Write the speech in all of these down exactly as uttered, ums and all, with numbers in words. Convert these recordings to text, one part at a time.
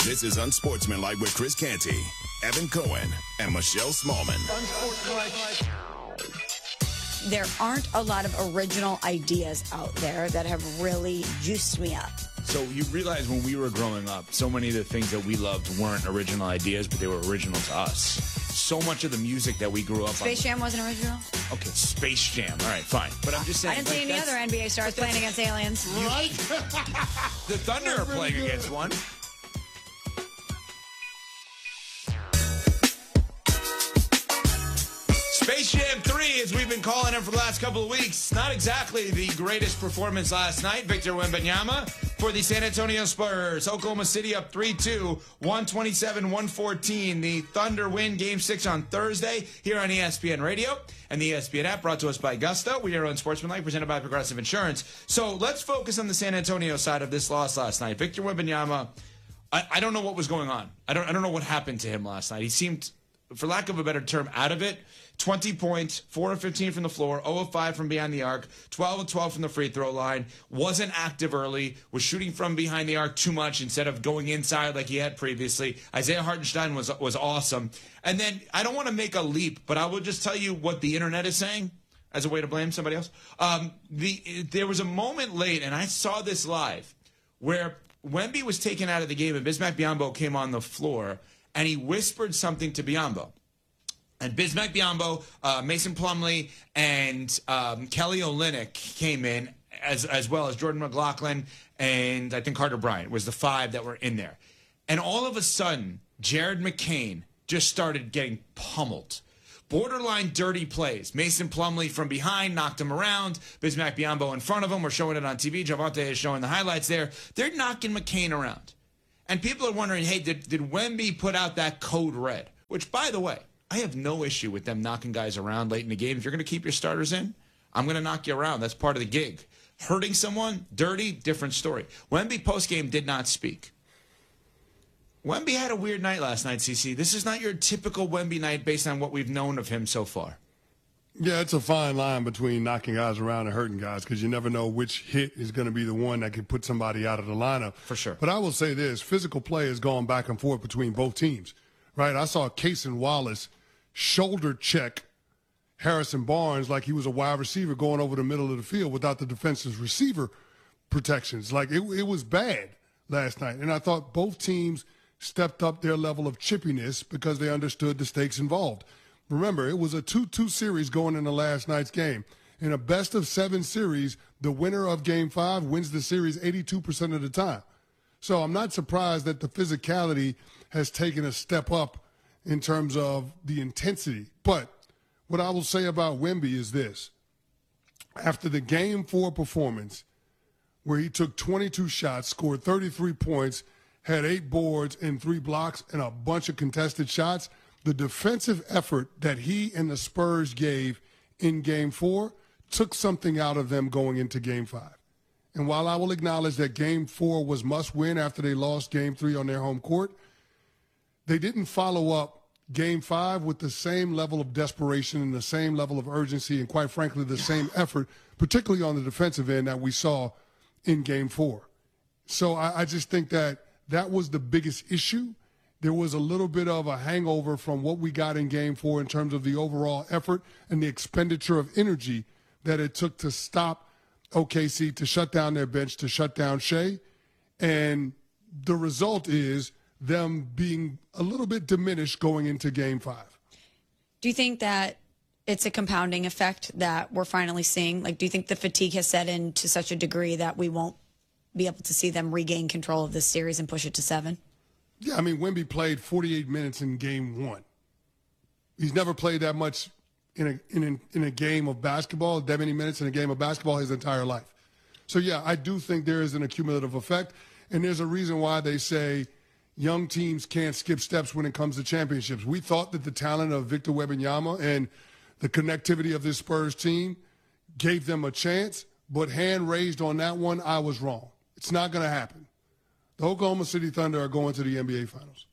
This is Unsportsmanlike with Chris Canty, Evan Cohen, and Michelle Smallman. There aren't a lot of original ideas out there that have really juiced me up. So you realize when we were growing up, so many of the things that we loved weren't original ideas, but they were original to us. So much of the music that we grew up on. Space Jam wasn't original? Okay, Space Jam. All right, fine. But I'm just saying. I didn't like, see any other N B A stars playing against aliens. Right? The Thunder are playing against one. Space Jam three, as we've been calling him for the last couple of weeks. Not exactly the greatest performance last night. Victor Wembanyama for the San Antonio Spurs. Oklahoma City up three two, one twenty-seven one fourteen. The Thunder win Game six on Thursday here on E S P N Radio and the E S P N app, brought to us by Gusto. We are on Sportsmanlike, presented by Progressive Insurance. So let's focus on the San Antonio side of this loss last night. Victor Wembanyama, I, I don't know what was going on. I don't, I don't know what happened to him last night. He seemed, for lack of a better term, out of it. twenty points, four of fifteen from the floor, zero of five from behind the arc, twelve of twelve from the free throw line, wasn't active early, was shooting from behind the arc too much instead of going inside like he had previously. Isaiah Hartenstein was was awesome. And then, I don't want to make a leap, but I will just tell you what the internet is saying as a way to blame somebody else. Um, the There was a moment late, and I saw this live, where Wemby was taken out of the game and Bismack Biyombo came on the floor, and he whispered something to Biyombo. And Bismack Biyombo, uh, Mason Plumlee, and um, Kelly Olynyk came in, as as well as Jordan McLaughlin, and I think Carter Bryant was the five that were in there. And all of a sudden, Jared McCain just started getting pummeled. Borderline dirty plays. Mason Plumlee from behind knocked him around. Bismack Biyombo in front of him. We're showing it on T V. Javante is showing the highlights there. They're knocking McCain around. And people are wondering, hey, did, did Wemby put out that code red? Which, by the way, I have no issue with them knocking guys around late in the game. If you're going to keep your starters in, I'm going to knock you around. That's part of the gig. Hurting someone, dirty, different story. Wemby postgame did not speak. Wemby had a weird night last night, C C. This is not your typical Wemby night based on what we've known of him so far. Yeah, it's a fine line between knocking guys around and hurting guys, because you never know which hit is going to be the one that can put somebody out of the lineup. For sure. But I will say this, physical play has gone back and forth between both teams. Right? I saw Cason Wallace shoulder check Harrison Barnes like he was a wide receiver going over the middle of the field without the defensive receiver protections. Like, it, it was bad last night. And I thought both teams stepped up their level of chippiness because they understood the stakes involved. Remember, it was a two two series going into last night's game. In a best of seven series, the winner of game five wins the series eighty-two percent of the time. So I'm not surprised that the physicality has taken a step up in terms of the intensity. But what I will say about Wemby is this. After the game four performance, where he took twenty-two shots, scored thirty-three points, had eight boards and three blocks and a bunch of contested shots, the defensive effort that he and the Spurs gave in game four took something out of them going into game five. And while I will acknowledge that game four was must win after they lost game three on their home court, they didn't follow up game five with the same level of desperation and the same level of urgency and, quite frankly, the same effort, particularly on the defensive end, that we saw in game four. So I, I just think that that was the biggest issue. There was a little bit of a hangover from what we got in game four in terms of the overall effort and the expenditure of energy that it took to stop O K C, to shut down their bench, to shut down Shea. And the result is them being a little bit diminished going into game five. Do you think that it's a compounding effect that we're finally seeing? Like, do you think the fatigue has set in to such a degree that we won't be able to see them regain control of this series and push it to seven? Yeah, I mean, Wemby played forty-eight minutes in game one. He's never played that much in a, in a, in a game of basketball, that many minutes in a game of basketball his entire life. So, yeah, I do think there is an accumulative effect, and there's a reason why they say young teams can't skip steps when it comes to championships. We thought that the talent of Victor Wembanyama and the connectivity of this Spurs team gave them a chance, but hand raised on that one, I was wrong. It's not going to happen. The Oklahoma City Thunder are going to the N B A Finals.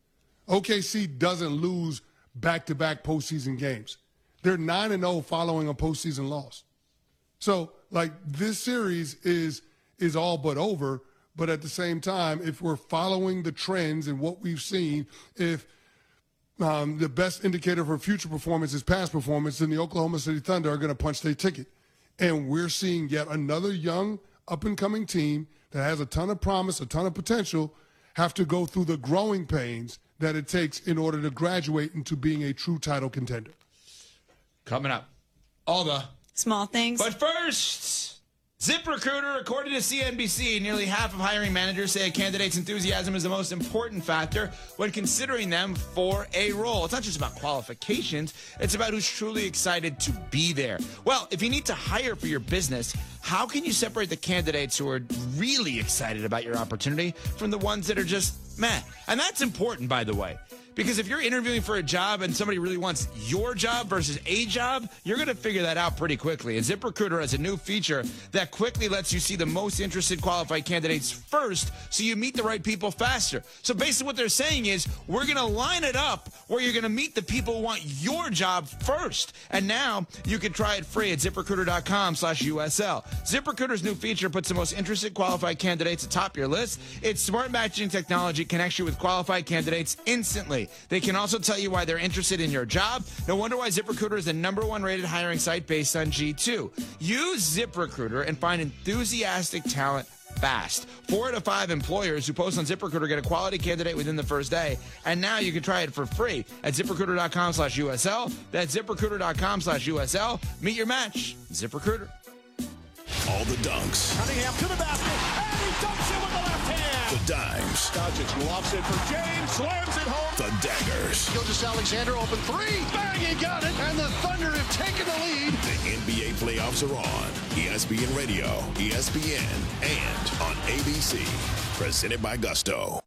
O K C doesn't lose back-to-back postseason games. They're nine and oh following a postseason loss. So, like, this series is is all but over, But at the same time, if we're following the trends and what we've seen, if um, the best indicator for future performance is past performance, then the Oklahoma City Thunder are going to punch their ticket. And we're seeing yet another young, up-and-coming team that has a ton of promise, a ton of potential, have to go through the growing pains that it takes in order to graduate into being a true title contender. Coming up, all the small things. But first, ZipRecruiter, according to C N B C, nearly half of hiring managers say a candidate's enthusiasm is the most important factor when considering them for a role. It's not just about qualifications, it's about who's truly excited to be there. Well, if you need to hire for your business, how can you separate the candidates who are really excited about your opportunity from the ones that are just meh? And that's important, by the way. Because if you're interviewing for a job and somebody really wants your job versus a job, you're going to figure that out pretty quickly. And ZipRecruiter has a new feature that quickly lets you see the most interested qualified candidates first so you meet the right people faster. So basically what they're saying is we're going to line it up where you're going to meet the people who want your job first. And now you can try it free at ZipRecruiter.com slash USL. ZipRecruiter's new feature puts the most interested qualified candidates atop your list. Its smart matching technology connects you with qualified candidates instantly. They can also tell you why they're interested in your job. No wonder why ZipRecruiter is the number one rated hiring site based on G two. Use ZipRecruiter and find enthusiastic talent fast. Four out of five employers who post on ZipRecruiter get a quality candidate within the first day. And now you can try it for free at ZipRecruiter.com slash USL. That's ZipRecruiter.com slash USL. Meet your match. ZipRecruiter. All the dunks. Cunningham to the basket, and he dunks it with the left hand. The dimes. Doncic lofts it for James, slams it home. The daggers. Gilgeous-Alexander open three, bang, he got it, and the Thunder have taken the lead. The N B A playoffs are on. E S P N Radio, E S P N, and on A B C. Presented by Gusto.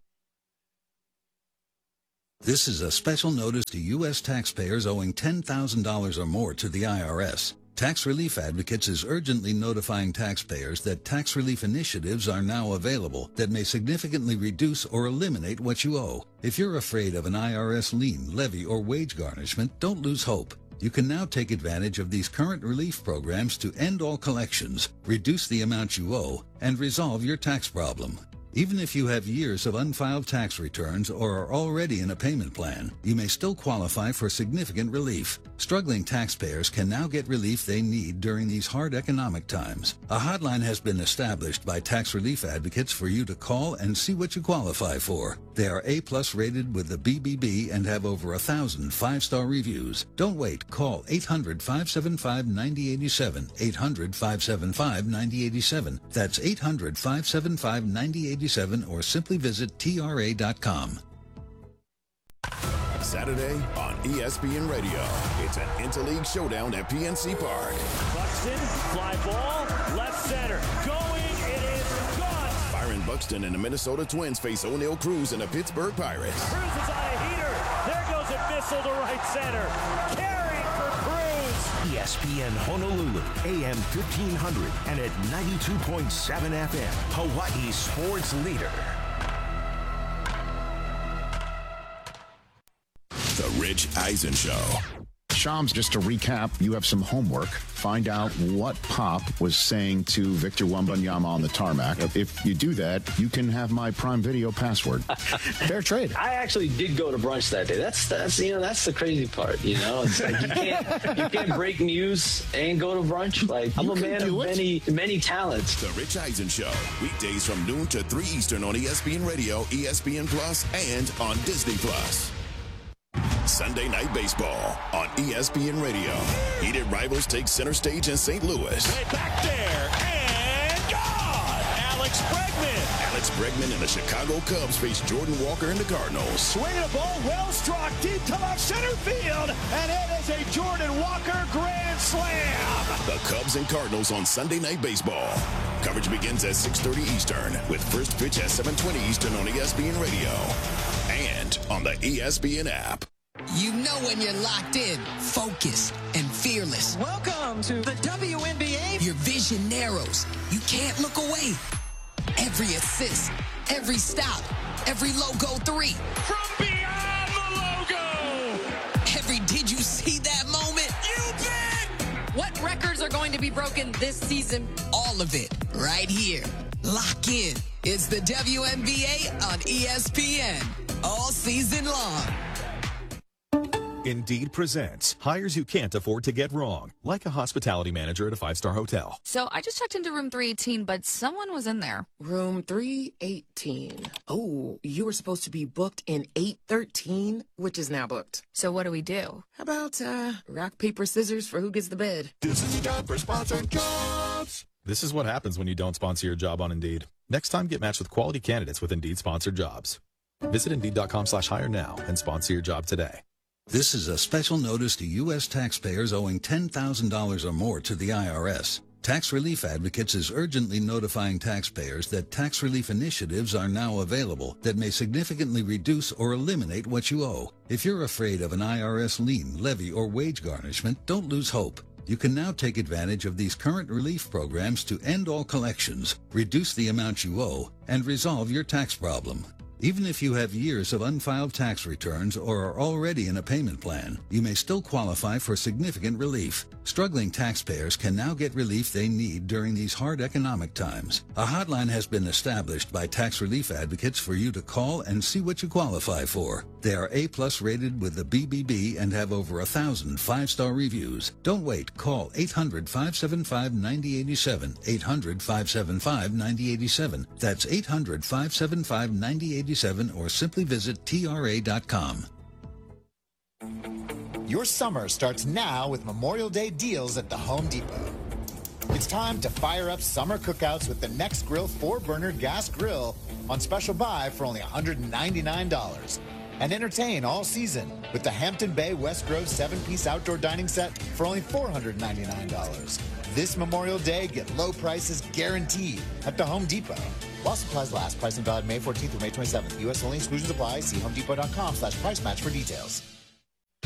This is a special notice to U S taxpayers owing ten thousand dollars or more to the I R S. Tax Relief Advocates is urgently notifying taxpayers that tax relief initiatives are now available that may significantly reduce or eliminate what you owe. If you're afraid of an I R S lien, levy, or wage garnishment, don't lose hope. You can now take advantage of these current relief programs to end all collections, reduce the amount you owe, and resolve your tax problem. Even if you have years of unfiled tax returns or are already in a payment plan, you may still qualify for significant relief. Struggling taxpayers can now get relief they need during these hard economic times. A hotline has been established by Tax Relief Advocates for you to call and see what you qualify for. They are A-plus rated with the B B B and have over a thousand five-star reviews. Don't wait. Call eight hundred, five seven five, nine zero eight seven, eight hundred, five seven five, nine zero eight seven. That's eight hundred, five seven five, nine zero eight seven, or simply visit T R A dot com. Saturday on E S P N Radio. It's an interleague showdown at P N C Park. Buxton, fly ball, left center, going, it is gone. Byron Buxton and the Minnesota Twins face O'Neal Cruz and the Pittsburgh Pirates. Cruz is on a heater, there goes a missile to right center, carrying for Cruz. E S P N Honolulu, A M fifteen hundred and at ninety-two point seven F M, Hawaii's sports leader. The Rich Eisen Show. Shams, just to recap, you have some homework. Find out what Pop was saying to Victor Wembanyama on the tarmac. If you do that, you can have my Prime Video password. Fair trade. I actually did go to brunch that day. That's that's you know that's the crazy part. You know, it's like you can't you can't break news and go to brunch. Like I'm You a can man do of it. many many talents. The Rich Eisen Show. Weekdays from noon to three Eastern on E S P N Radio, E S P N Plus, and on Disney Plus. Sunday Night Baseball on E S P N Radio. Heated rivals take center stage in Saint Louis. Way back there, and gone! Alex Bregman. Alex Bregman and the Chicago Cubs face Jordan Walker and the Cardinals. Swinging a ball, well struck, deep to left center field, and it is a Jordan Walker grand slam. The Cubs and Cardinals on Sunday Night Baseball. Coverage begins at six thirty Eastern with first pitch at seven twenty Eastern on E S P N Radio and on the E S P N app. You know when you're locked in, focused, and fearless. Welcome to the W N B A. Your vision narrows. You can't look away. Every assist, every stop, every logo three. From beyond the logo. Every did you see that moment? You bet. What records are going to be broken this season? All of it. right here. Lock in. It's the W N B A on E S P N all season long. Indeed presents hires you can't afford to get wrong, like a hospitality manager at a five-star hotel. So I just checked into room three eighteen, but someone was in there. Room three eighteen. Oh, you were supposed to be booked in eight thirteen, which is now booked. So what do we do? How about uh, rock, paper, scissors for who gets the bed? This is time for sponsored jobs. This is what happens when you don't sponsor your job on Indeed. Next time, get matched with quality candidates with Indeed-sponsored jobs. Visit Indeed.com slash hire now and sponsor your job today. This is a special notice to U S taxpayers owing ten thousand dollars or more to the I R S. Tax Relief Advocates is urgently notifying taxpayers that tax relief initiatives are now available that may significantly reduce or eliminate what you owe. If you're afraid of an I R S lien, levy, or wage garnishment, don't lose hope. You can now take advantage of these current relief programs to end all collections, reduce the amount you owe, and resolve your tax problem. Even if you have years of unfiled tax returns or are already in a payment plan, you may still qualify for significant relief. Struggling taxpayers can now get relief they need during these hard economic times. A hotline has been established by Tax Relief Advocates for you to call and see what you qualify for. They are A-plus rated with the B B B and have over a thousand five-star reviews. Don't wait. Call eight hundred, five seven five, nine zero eight seven, eight hundred, five seven five, nine zero eight seven. That's eight hundred, five seven five, nine zero eight seven, or simply visit T R A dot com. Your summer starts now with Memorial Day deals at the Home Depot. It's time to fire up summer cookouts with the Next Grill four burner gas grill on special buy for only one hundred ninety-nine dollars. And entertain all season with the Hampton Bay West Grove seven piece outdoor dining set for only four hundred ninety-nine dollars. This Memorial Day, get low prices guaranteed at the Home Depot. While supplies last, price and valid May fourteenth through May twenty-seventh. U S only, exclusions apply. See homedepot.com slash price match for details.